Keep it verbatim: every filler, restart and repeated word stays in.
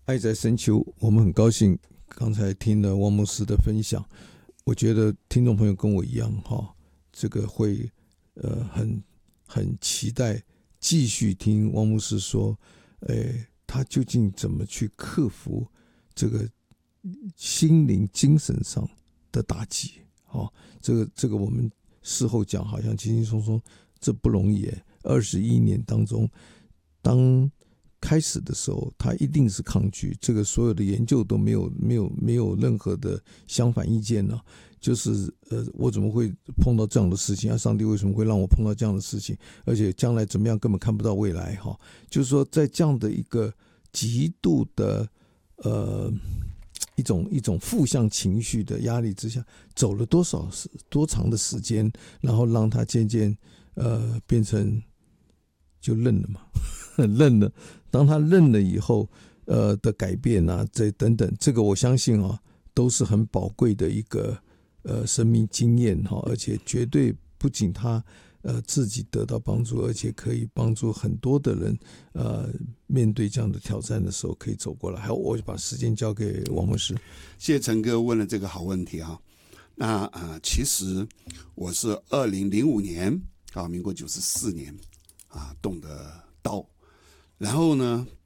爱在深秋，我们很高兴刚才听了汪牧师的分享，我觉得听众朋友跟我一样哈，这个会呃很很期待继续听汪牧师说，诶，他究竟怎么去克服这个心灵精神上的打击。哦，这个这个我们事后讲好像轻轻松松，这不容易耶。二十一年当中，当开始的时候，他一定是抗拒，这个所有的研究都没有没有没有任何的相反意见呢、啊。就是呃，我怎么会碰到这样的事情啊？上帝为什么会让我碰到这样的事情？而且将来怎么样根本看不到未来哈。就是说，在这样的一个极度的呃一种一种负向情绪的压力之下，走了多少多长的时间，然后让他渐渐呃变成就认了嘛。认了，当他认了以后，呃的改变啊，这等等，这个我相信啊，都是很宝贵的一个呃生命经验哈，而且绝对不仅他呃自己得到帮助，而且可以帮助很多的人呃面对这样的挑战的时候可以走过来。还有，我就把时间交给王牧师。 谢谢陈哥问了这个好问题啊。那呃，其实我是二零零五年啊，民国九十四年啊动的刀。然后呢，